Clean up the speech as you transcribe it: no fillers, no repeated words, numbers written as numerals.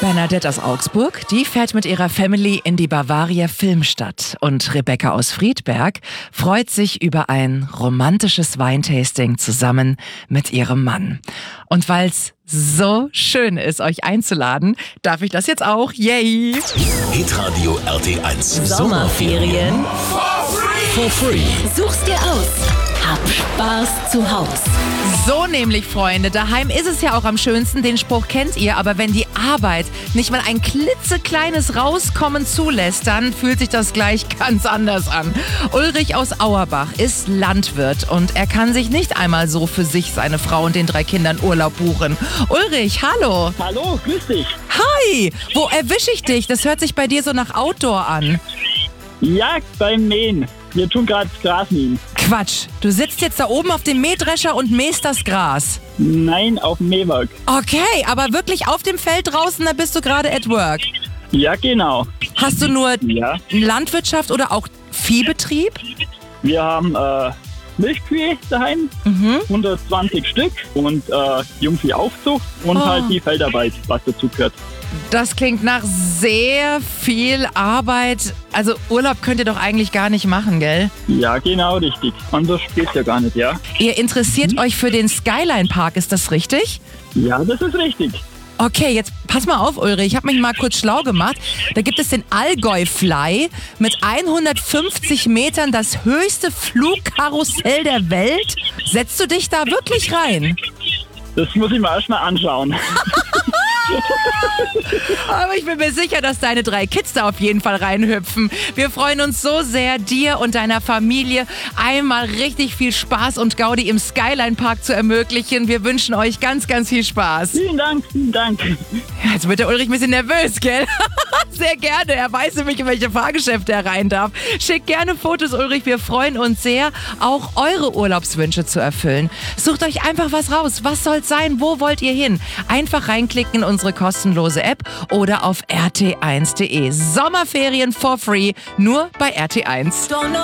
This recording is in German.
Bernadette aus Augsburg, die fährt mit ihrer Family in die Bavaria Filmstadt. Und Rebecca aus Friedberg freut sich über ein romantisches Weintasting zusammen mit ihrem Mann. Und weil's so schön ist, euch einzuladen, darf ich das jetzt auch. Yay! Hitradio RT1 Sommerferien for free. Such's dir aus. Hab Spaß zu Haus. So nämlich, Freunde, daheim ist es ja auch am schönsten, den Spruch kennt ihr, aber wenn die Arbeit nicht mal ein klitzekleines Rauskommen zulässt, dann fühlt sich das gleich ganz anders an. Ulrich aus Auerbach ist Landwirt und er kann sich nicht einmal so für sich, seine Frau und den 3 Kindern Urlaub buchen. Ulrich, hallo. Hallo, grüß dich. Hi, wo erwische ich dich? Das hört sich bei dir so nach Outdoor an. Jagd beim Mähen. Wir tun gerade Gras mähen. Quatsch, du sitzt jetzt da oben auf dem Mähdrescher und mähst das Gras. Nein, auf dem Mähwerk. Okay, aber wirklich auf dem Feld draußen, da bist du gerade at work. Ja, genau. Hast du nur Ja. Landwirtschaft oder auch Viehbetrieb? Wir haben Milchkühe daheim, 120 Stück und Jungviehaufzucht und halt die Feldarbeit, was dazu gehört. Das klingt nach sehr viel Arbeit. Also Urlaub könnt ihr doch eigentlich gar nicht machen, gell? Ja, genau, richtig. Anders geht's ja gar nicht, ja? Ihr interessiert euch für den Skyline Park, ist das richtig? Ja, das ist richtig. Okay, jetzt pass mal auf, Ulrich. Ich habe mich mal kurz schlau gemacht. Da gibt es den Allgäu Fly mit 150 Metern, das höchste Flugkarussell der Welt. Setzt du dich da wirklich rein? Das muss ich mir erstmal anschauen. Aber ich bin mir sicher, dass deine 3 Kids da auf jeden Fall reinhüpfen. Wir freuen uns so sehr, dir und deiner Familie einmal richtig viel Spaß und Gaudi im Skyline Park zu ermöglichen. Wir wünschen euch ganz, ganz viel Spaß. Vielen Dank, vielen Dank. Ja, jetzt wird der Ulrich ein bisschen nervös, gell? Sehr gerne. Er weiß nämlich, in welche Fahrgeschäfte er rein darf. Schickt gerne Fotos, Ulrich. Wir freuen uns sehr, auch eure Urlaubswünsche zu erfüllen. Sucht euch einfach was raus. Was soll's sein? Wo wollt ihr hin? Einfach reinklicken in unsere kostenlose App oder auf rt1.de. Sommerferien for free, nur bei RT1.